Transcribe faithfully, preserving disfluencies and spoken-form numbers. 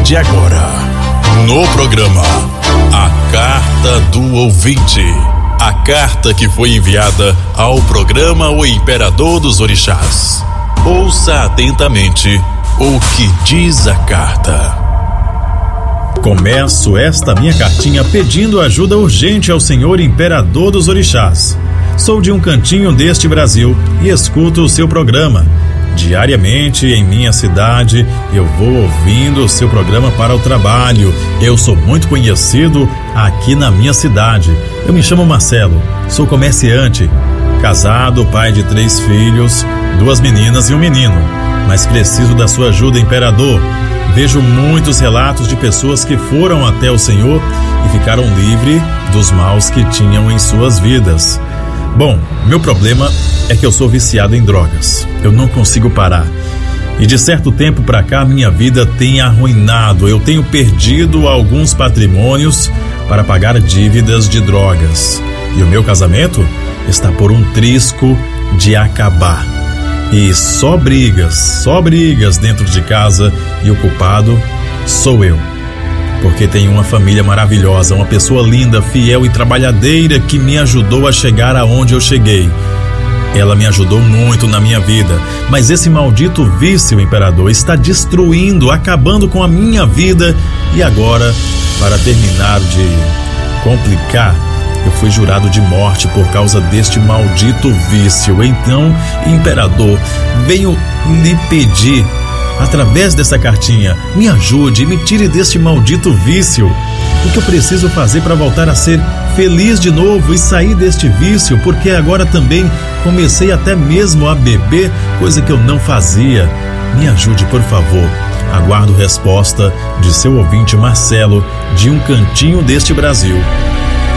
de agora, no programa A Carta do Ouvinte. A carta que foi enviada ao programa O Imperador dos Orixás. Ouça atentamente o que diz a carta. Começo esta minha cartinha pedindo ajuda urgente ao Senhor Imperador dos Orixás. Sou de um cantinho deste Brasil e escuto o seu programa. Diariamente em minha cidade eu vou ouvindo o seu programa para o trabalho. Eu sou muito conhecido aqui na minha cidade. Eu me chamo Marcelo, sou comerciante, casado, pai de três filhos, duas meninas e um menino. Mas preciso da sua ajuda, Imperador. Vejo muitos relatos de pessoas que foram até o Senhor e ficaram livres dos maus que tinham em suas vidas. Bom, meu problema é que eu sou viciado em drogas. Eu não consigo parar. E de certo tempo pra cá, minha vida tem arruinado. Eu tenho perdido alguns patrimônios para pagar dívidas de drogas. E o meu casamento está por um trisco de acabar. E só brigas, só brigas dentro de casa, e o culpado sou eu. Porque tenho uma família maravilhosa, uma pessoa linda, fiel e trabalhadeira que me ajudou a chegar aonde eu cheguei. Ela me ajudou muito na minha vida, mas esse maldito vício, Imperador, está destruindo, acabando com a minha vida. E agora, para terminar de complicar, eu fui jurado de morte por causa deste maldito vício. Então, Imperador, venho lhe pedir, através dessa cartinha, me ajude e me tire deste maldito vício. O que eu preciso fazer para voltar a ser feliz de novo e sair deste vício? Porque agora também comecei até mesmo a beber, coisa que eu não fazia. Me ajude, por favor. Aguardo resposta de seu ouvinte Marcelo, de um cantinho deste Brasil.